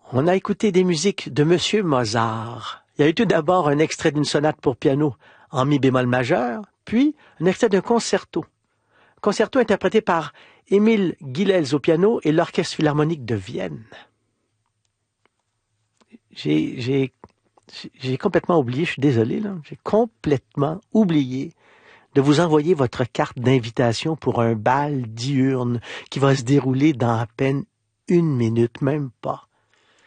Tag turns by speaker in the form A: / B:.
A: On a écouté des musiques de Monsieur Mozart. Il y a eu tout d'abord un extrait d'une sonate pour piano en mi bémol majeur, puis un extrait d'un concerto. Concerto interprété par Émile Guilels au piano et l'Orchestre philharmonique de Vienne. J'ai complètement oublié, je suis désolé, là, j'ai complètement oublié de vous envoyer votre carte d'invitation pour un bal diurne qui va se dérouler dans à peine 1 minute, même pas.